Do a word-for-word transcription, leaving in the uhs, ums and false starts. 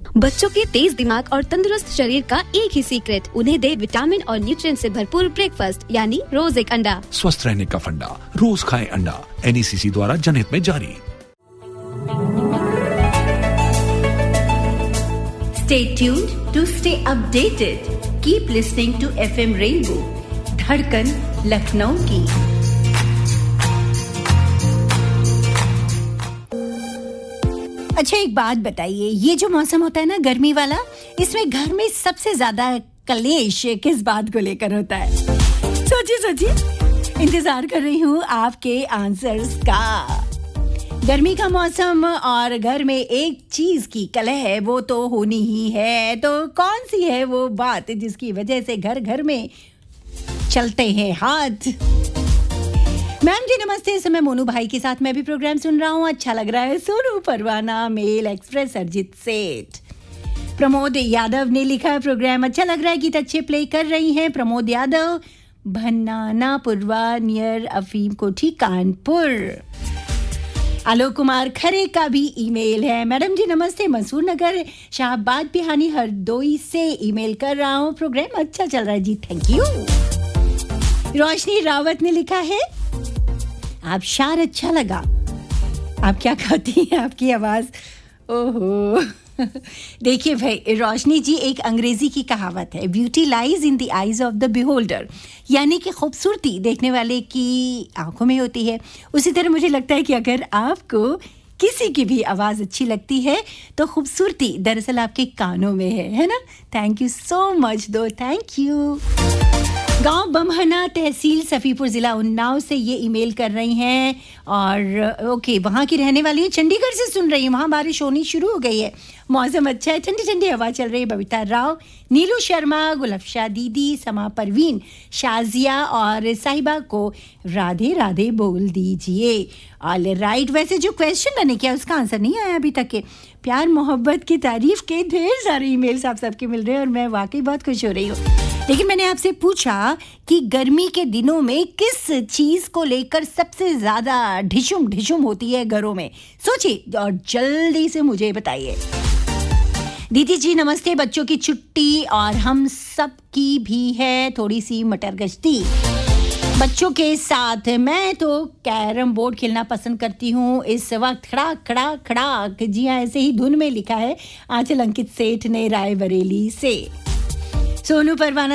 बच्चों के तेज दिमाग और तंदुरुस्त शरीर का एक ही सीक्रेट, उन्हें दे विटामिन और न्यूट्रिएंट से भरपूर ब्रेकफास्ट, यानी रोज एक अंडा। स्वस्थ रहने का फंडा, रोज खाएं अंडा। एन ई सी सी द्वारा जनहित में जारी। Stay tuned to stay updated. Keep listening to F M Rainbow, धड़कन लखनऊ की। अच्छा, एक बात बताइए, ये जो मौसम होता है ना गर्मी वाला, इसमें घर में सबसे ज्यादा कलेश किस बात को लेकर होता है? सोचिए सोचिए, इंतजार कर रही हूँ आपके आंसर्स का। गर्मी का मौसम और घर में एक चीज की कलह है, वो तो होनी ही है। तो कौन सी है वो बात जिसकी वजह से घर घर में चलते हैं हाथ? मैम जी नमस्ते, इस समय मोनू भाई के साथ मैं भी प्रोग्राम सुन रहा हूँ। अच्छा लग रहा है। सोनू परवाना, मेल एक्सप्रेस, अरजीत सेठ। प्रमोद यादव ने लिखा है प्रोग्राम अच्छा लग रहा है, गीत अच्छे प्ले कर रही हैं। प्रमोद यादव, भन्नाना पुरवा नियर अफीम कोठी कानपुर। आलोक कुमार खरे का भी ईमेल है। मैडम जी नमस्ते, मंसूर नगर शाहबाद बिहानी हरदोई से ईमेल कर रहा हूँ, प्रोग्राम अच्छा चल रहा है जी, थैंक यू। रोशनी रावत ने लिखा है आप शार अच्छा लगा। आप क्या कहती हैं, आपकी आवाज, ओहो। देखिए भाई रोशनी जी, एक अंग्रेजी की कहावत है, beauty lies in the eyes of the beholder, यानी कि खूबसूरती देखने वाले की आंखों में होती है। उसी तरह मुझे लगता है कि अगर आपको किसी की भी आवाज़ अच्छी लगती है तो खूबसूरती दरअसल आपके कानों में है, है ना? थैंक यू सो मच दो, थैंक यू। गांव बमहना, तहसील सफ़ीपुर, ज़िला उन्नाव से ये ईमेल कर रही हैं और ओके वहाँ की रहने वाली है, चंडीगढ़ से सुन रही हैं। वहाँ बारिश होनी शुरू हो गई है, मौसम अच्छा है, ठंडी ठंडी हवा चल रही है। बबीता राव, नीलू शर्मा, गुलफशा दीदी, समा परवीन, शाजिया और साहिबा को राधे राधे बोल दीजिए। All right. वैसे जो क्वेश्चन मैंने किया उसका आंसर नहीं आया अभी तक के। प्यार मोहब्बत की तारीफ के ढेर सारे ईमेल्स आप सबके मिल रहे हैं और मैं वाकई बहुत खुश हो रही हूँ। लेकिन मैंने आपसे पूछा कि गर्मी के दिनों में किस चीज़ को लेकर सबसे ज़्यादा ढिशुम ढिशुम होती है घरों में, सोचिए और जल्दी से मुझे बताइए। दीदी जी नमस्ते, बच्चों की छुट्टी और हम सब की भी है थोड़ी सी मटर गश्ती। बच्चों के साथ मैं तो कैरम बोर्ड खेलना पसंद करती हूँ इस वक्त। खड़ा खड़ा खड़ा, जी हाँ, ऐसे ही धुन में लिखा है आंचल अंकित सेठ ने रायबरेली से। सोनू परवाना